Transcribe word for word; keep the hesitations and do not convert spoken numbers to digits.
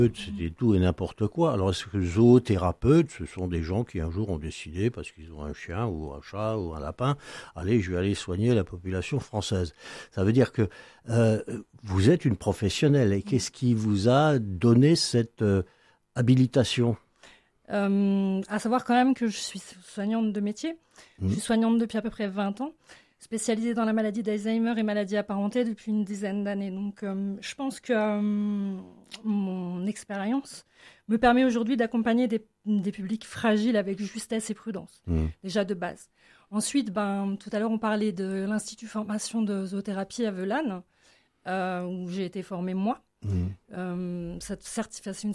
C'était tout et n'importe quoi. Alors, est-ce que zoothérapeutes, ce sont des gens qui un jour ont décidé, parce qu'ils ont un chien ou un chat ou un lapin, allez, je vais aller soigner la population française. Ça veut dire que euh, vous êtes une professionnelle. Et qu'est-ce qui vous a donné cette euh, habilitation ? euh, À savoir quand même que je suis soignante de métier. Mmh. Je suis soignante depuis à peu près vingt ans. Spécialisée dans la maladie d'Alzheimer et maladies apparentées depuis une dizaine d'années. Donc, euh, je pense que euh, mon expérience me permet aujourd'hui d'accompagner des, des publics fragiles avec justesse et prudence, mmh. déjà de base. Ensuite, ben, tout à l'heure, on parlait de l'Institut Formation de Zoothérapie à Veulanne, euh, où j'ai été formée moi. Mmh. Euh, cette certif- c'est une